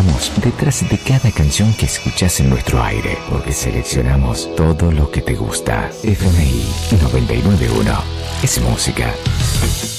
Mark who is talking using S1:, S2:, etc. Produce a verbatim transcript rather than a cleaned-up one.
S1: estamos detrás de cada canción que escuchás en nuestro aire, porque seleccionamos todo lo que te gusta. F M I noventa y nueve punto uno es música.